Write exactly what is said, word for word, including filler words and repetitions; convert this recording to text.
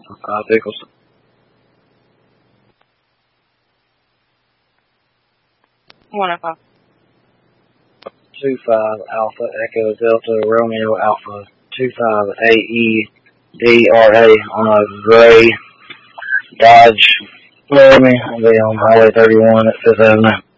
uh, vehicles. one oh five. two five Alpha Echo Delta Romeo Alpha two five A E D R A on a gray Dodge Laramie. I'll be on Highway thirty-one at Fifth Avenue.